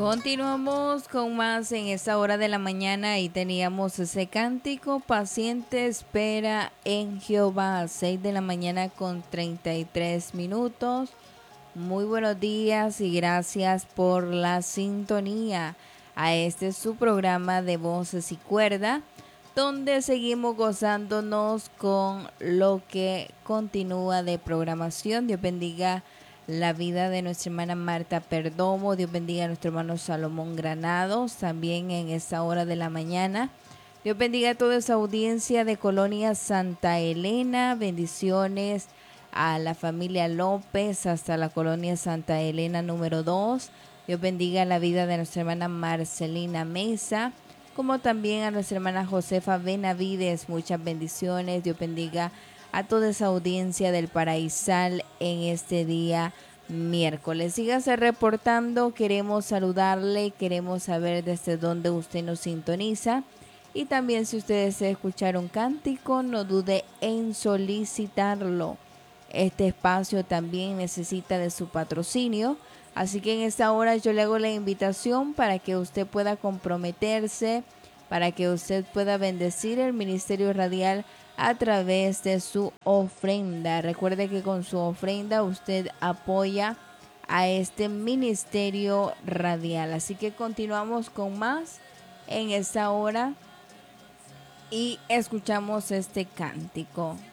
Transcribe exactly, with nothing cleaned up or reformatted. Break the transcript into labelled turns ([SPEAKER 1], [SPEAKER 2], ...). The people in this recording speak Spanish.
[SPEAKER 1] Continuamos con más en esta hora de la mañana y teníamos ese cántico, paciente espera en Jehová, seis de la mañana con treinta y tres minutos. Muy buenos días y gracias por la sintonía a este su programa de Voces y Cuerda, donde seguimos gozándonos con lo que continúa de programación. Dios bendiga la vida de nuestra hermana Marta Perdomo. Dios bendiga a nuestro hermano Salomón Granados, también en esta hora de la mañana. Dios bendiga a toda esa audiencia de Colonia Santa Elena. Bendiciones a la familia López hasta la Colonia Santa Elena número dos. Dios bendiga la vida de nuestra hermana Marcelina Mesa, como también a nuestra hermana Josefa Benavides. Muchas bendiciones. Dios bendiga a toda esa audiencia del Paraísal en este día miércoles. Sígase reportando, queremos saludarle, queremos saber desde dónde usted nos sintoniza. Y también si usted desea escuchar un cántico, no dude en solicitarlo. Este espacio también necesita de su patrocinio, así que en esta hora yo le hago la invitación para que usted pueda comprometerse, para que usted pueda bendecir el Ministerio Radial a través de su ofrenda. Recuerde que con su ofrenda usted apoya a este Ministerio Radial. Así que continuamos con más en esta hora y escuchamos este cántico.